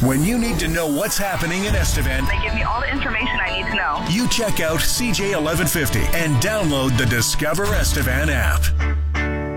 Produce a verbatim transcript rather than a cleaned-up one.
When you need to know what's happening in Estevan, They give me all the information I need to know. you check out C J eleven fifty and download the Discover Estevan app.